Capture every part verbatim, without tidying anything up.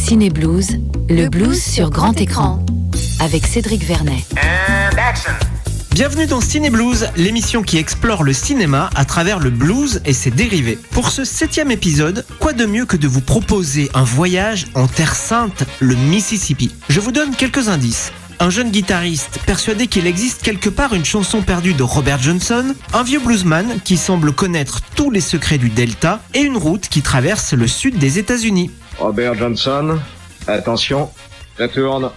Ciné Blues, le blues sur grand écran, avec Cédric Vernet. And action. Bienvenue dans Ciné Blues, l'émission qui explore le cinéma à travers le blues et ses dérivés. Pour ce septième épisode, quoi de mieux que de vous proposer un voyage en Terre Sainte, le Mississippi. Je vous donne quelques indices. Un jeune guitariste persuadé qu'il existe quelque part une chanson perdue de Robert Johnson, un vieux bluesman qui semble connaître tous les secrets du Delta et une route qui traverse le sud des États-Unis. Robert Johnson, attention, ça tourne.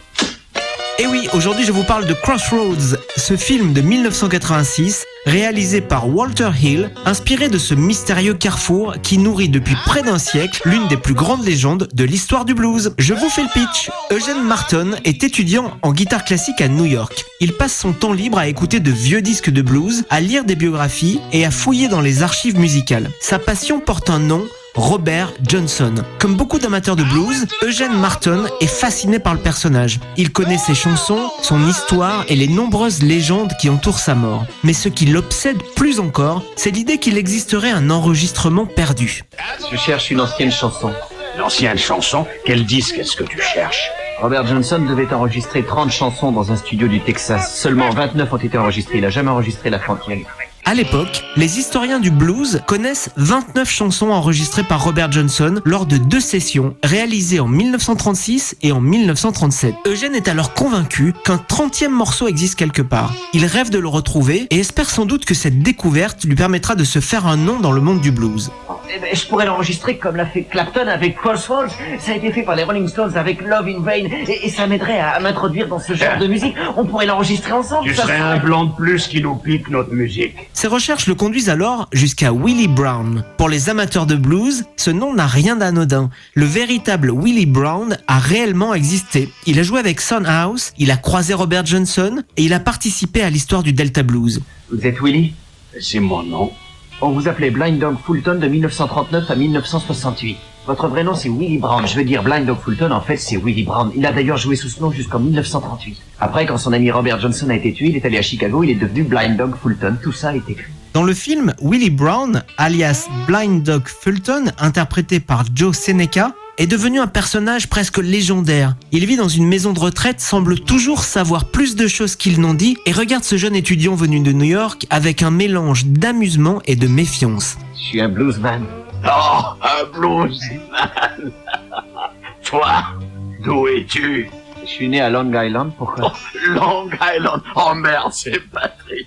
Et oui, aujourd'hui je vous parle de Crossroads, ce film de dix-neuf cent quatre-vingt-six, réalisé par Walter Hill, inspiré de ce mystérieux carrefour qui nourrit depuis près d'un siècle l'une des plus grandes légendes de l'histoire du blues. Je vous fais le pitch. Eugene Martin est étudiant en guitare classique à New York. Il passe son temps libre à écouter de vieux disques de blues, à lire des biographies et à fouiller dans les archives musicales. Sa passion porte un nom, Robert Johnson. Comme beaucoup d'amateurs de blues, Eugene Martin est fasciné par le personnage. Il connaît ses chansons, son histoire et les nombreuses légendes qui entourent sa mort. Mais ce qui l'obsède plus encore, c'est l'idée qu'il existerait un enregistrement perdu. Je cherche une ancienne chanson. L'ancienne chanson? Quel disque est-ce que tu cherches? Robert Johnson devait enregistrer trente chansons dans un studio du Texas. Seulement vingt-neuf ont été enregistrées. Il n'a jamais enregistré la trentième. À l'époque, les historiens du blues connaissent vingt-neuf chansons enregistrées par Robert Johnson lors de deux sessions réalisées en dix-neuf cent trente-six et en dix-neuf cent trente-sept. Eugene est alors convaincu qu'un trentième morceau existe quelque part. Il rêve de le retrouver et espère sans doute que cette découverte lui permettra de se faire un nom dans le monde du blues. Eh ben, je pourrais l'enregistrer comme l'a fait Clapton avec Crossroads. Ça a été fait par les Rolling Stones avec Love in Vain. Et, et ça m'aiderait à, à m'introduire dans ce genre de musique. On pourrait l'enregistrer ensemble. Tu ça serais serait... un blanc de plus qui nous pique notre musique. Ses recherches le conduisent alors jusqu'à Willie Brown. Pour les amateurs de blues, ce nom n'a rien d'anodin. Le véritable Willie Brown a réellement existé. Il a joué avec Son House, il a croisé Robert Johnson et il a participé à l'histoire du Delta Blues. Vous êtes Willie? C'est mon nom. On vous appelait Blind Dog Fulton de dix-neuf cent trente-neuf à dix-neuf cent soixante-huit. Votre vrai nom c'est Willie Brown. Je veux dire Blind Dog Fulton, en fait c'est Willie Brown. Il a d'ailleurs joué sous ce nom jusqu'en dix-neuf cent trente-huit. Après, quand son ami Robert Johnson a été tué, il est allé à Chicago, il est devenu Blind Dog Fulton. Tout ça est écrit. Dans le film, Willie Brown, alias Blind Dog Fulton, interprété par Joe Seneca, est devenu un personnage presque légendaire. Il vit dans une maison de retraite, semble toujours savoir plus de choses qu'ils n'ont dit et regarde ce jeune étudiant venu de New York avec un mélange d'amusement et de méfiance. Je suis un bluesman. Oh, un bluesman. Toi, d'où es-tu? Je suis né à Long Island, pourquoi? Oh, Long Island. Oh merde, c'est pas triste.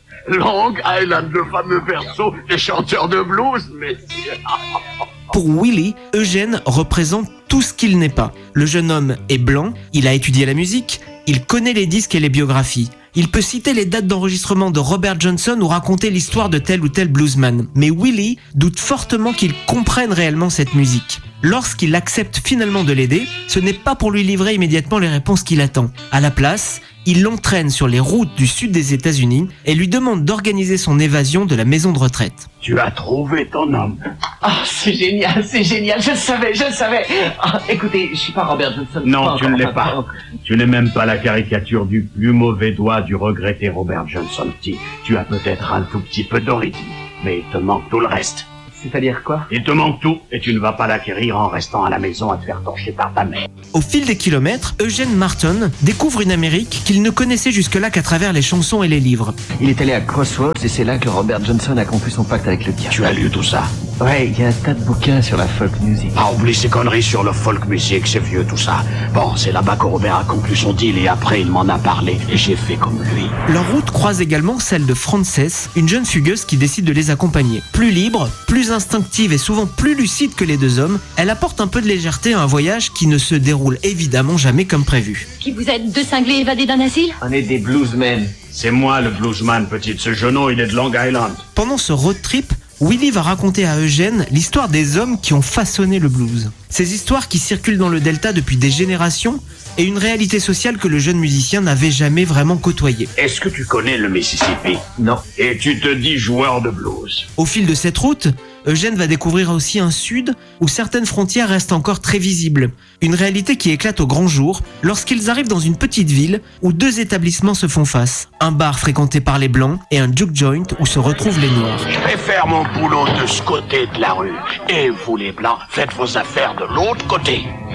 Long Island, le fameux berceau des chanteurs de blues, messieurs. Pour Willie, Eugene représente tout ce qu'il n'est pas. Le jeune homme est blanc, il a étudié la musique, il connaît les disques et les biographies. Il peut citer les dates d'enregistrement de Robert Johnson ou raconter l'histoire de tel ou tel bluesman. Mais Willie doute fortement qu'il comprenne réellement cette musique. Lorsqu'il accepte finalement de l'aider, ce n'est pas pour lui livrer immédiatement les réponses qu'il attend. À la place, il l'entraîne sur les routes du sud des États-Unis et lui demande d'organiser son évasion de la maison de retraite. Tu as trouvé ton homme. Ah, oh, c'est génial, c'est génial, je le savais, je le savais. Oh, écoutez, je suis pas Robert Johnson. Non, pas tu encore, ne l'es pas. pas. pas. Tu n'es même pas la caricature du plus mauvais doigt du regretté Robert Johnson. Tu, tu as peut-être un tout petit peu d'origine, mais il te manque tout le reste. C'est-à-dire quoi? Il te manque tout, et tu ne vas pas l'acquérir en restant à la maison à te faire torcher par ta mère. Au fil des kilomètres, Eugene Martin découvre une Amérique qu'il ne connaissait jusque-là qu'à travers les chansons et les livres. Il est allé à Crossroads et c'est là que Robert Johnson a conclu son pacte avec le diable. Tu as lu tout ça? Ouais, il y a un tas de bouquins sur la folk music. Ah, oublie ces conneries sur le folk music, c'est vieux tout ça. Bon, c'est là-bas que Robert a conclu son deal et après il m'en a parlé et j'ai fait comme lui. Leur route croise également celle de Frances, une jeune fugueuse qui décide de les accompagner. Plus libre, plus instinctive et souvent plus lucide que les deux hommes, elle apporte un peu de légèreté à un voyage qui ne se déroule évidemment jamais comme prévu. Qui vous êtes, deux cinglés évadés d'un asile? On est des bluesmen. C'est moi le bluesman, petite. Ce genou, il est de Long Island. Pendant ce road trip, Willie va raconter à Eugene l'histoire des hommes qui ont façonné le blues. Ces histoires qui circulent dans le Delta depuis des générations et une réalité sociale que le jeune musicien n'avait jamais vraiment côtoyée. Est-ce que tu connais le Mississippi? Non. Et tu te dis joueur de blues? Au fil de cette route, Eugene va découvrir aussi un sud où certaines frontières restent encore très visibles. Une réalité qui éclate au grand jour lorsqu'ils arrivent dans une petite ville où deux établissements se font face. Un bar fréquenté par les blancs et un juke joint où se retrouvent les noirs. Je vais faire mon boulot de ce côté de la rue. Et vous les blancs, faites vos affaires de l'autre côté.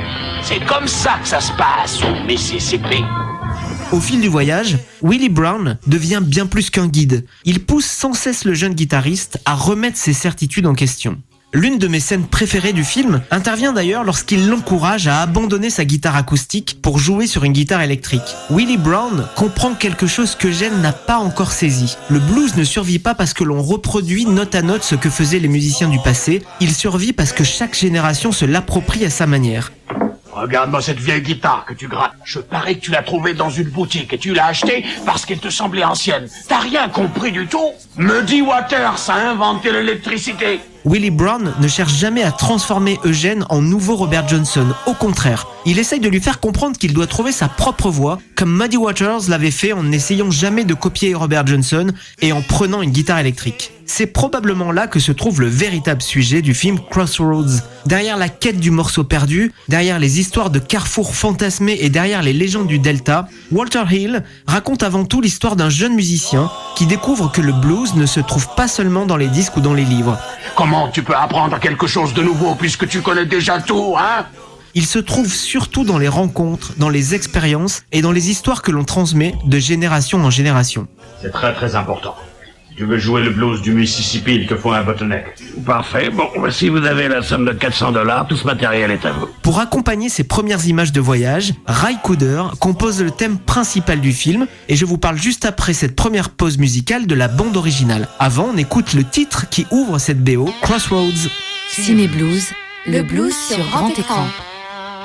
C'est comme ça que ça se passe au Mississippi. Au fil du voyage, Willie Brown devient bien plus qu'un guide. Il pousse sans cesse le jeune guitariste à remettre ses certitudes en question. L'une de mes scènes préférées du film intervient d'ailleurs lorsqu'il l'encourage à abandonner sa guitare acoustique pour jouer sur une guitare électrique. Willie Brown comprend quelque chose que Gene n'a pas encore saisi. Le blues ne survit pas parce que l'on reproduit note à note ce que faisaient les musiciens du passé, il survit parce que chaque génération se l'approprie à sa manière. Regarde-moi cette vieille guitare que tu grattes. Je parie que tu l'as trouvée dans une boutique et tu l'as achetée parce qu'elle te semblait ancienne. T'as rien compris du tout. Muddy Waters a inventé l'électricité. Willie Brown ne cherche jamais à transformer Eugene en nouveau Robert Johnson. Au contraire, il essaye de lui faire comprendre qu'il doit trouver sa propre voix, comme Muddy Waters l'avait fait en n'essayant jamais de copier Robert Johnson et en prenant une guitare électrique. C'est probablement là que se trouve le véritable sujet du film Crossroads. Derrière la quête du morceau perdu, derrière les histoires de carrefours fantasmés et derrière les légendes du Delta, Walter Hill raconte avant tout l'histoire d'un jeune musicien qui découvre que le blues ne se trouve pas seulement dans les disques ou dans les livres. Comment tu peux apprendre quelque chose de nouveau puisque tu connais déjà tout, hein ? Il se trouve surtout dans les rencontres, dans les expériences et dans les histoires que l'on transmet de génération en génération. C'est très très important. Si tu veux jouer le blues du Mississippi, il te faut un bottleneck. Parfait. Bon, si vous avez la somme de quatre cents dollars, tout ce matériel est à vous. Pour accompagner ces premières images de voyage, Ry Cooder compose le thème principal du film et je vous parle juste après cette première pause musicale de la bande originale. Avant, on écoute le titre qui ouvre cette B O, Crossroads. Ciné Blues, le blues sur grand écran.